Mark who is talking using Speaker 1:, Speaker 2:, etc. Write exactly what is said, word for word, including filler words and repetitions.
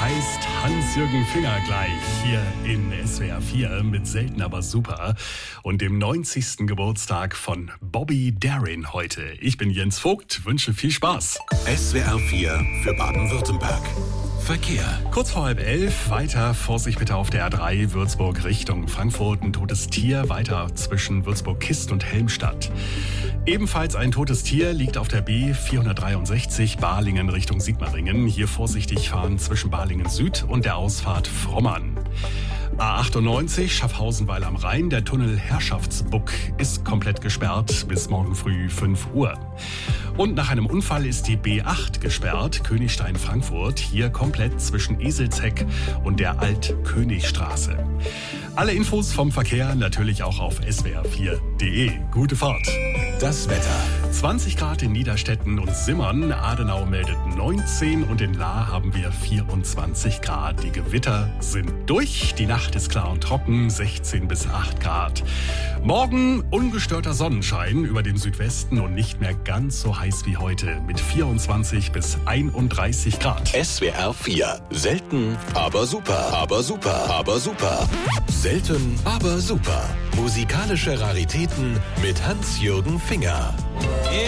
Speaker 1: heißt Hans-Jürgen Finger gleich hier in S W R vier mit Selten aber super und dem neunzigsten Geburtstag von Bobby Darin heute. Ich bin Jens Vogt, wünsche viel Spaß.
Speaker 2: S W R vier für Baden-Württemberg. Verkehr.
Speaker 1: Kurz vor halb elf, weiter Vorsicht bitte auf der R drei, Würzburg Richtung Frankfurt. Ein totes Tier, weiter zwischen Würzburg-Kist und Helmstadt. Ebenfalls ein totes Tier liegt auf der B vierhundertdreiundsechzig, Balingen Richtung Sigmaringen. Hier vorsichtig fahren zwischen Balingen Süd und der Ausfahrt Frommern. A achtundneunzig, Schaffhausen-Weil am Rhein. Der Tunnel Herrschaftsbuck ist komplett gesperrt bis morgen früh fünf Uhr. Und nach einem Unfall ist die B acht gesperrt, Königstein-Frankfurt. Hier komplett zwischen Eselzeck und der Alt-Königstraße. Alle Infos vom Verkehr natürlich auch auf s w r vier punkt d e. Gute Fahrt.
Speaker 2: Das Wetter.
Speaker 1: zwanzig Grad in Niederstetten und Simmern. Adenau meldet neunzehn und in Lahr haben wir vierundzwanzig Grad. Die Gewitter sind durch. Die Nacht ist klar und trocken, sechzehn bis acht Grad. Morgen ungestörter Sonnenschein über dem Südwesten und nicht mehr ganz so heiß wie heute mit vierundzwanzig bis einunddreißig Grad.
Speaker 2: S W R vier. Selten, aber super. Aber super. Aber super. Selten, aber super. Musikalische Raritäten mit Hans-Jürgen Finger.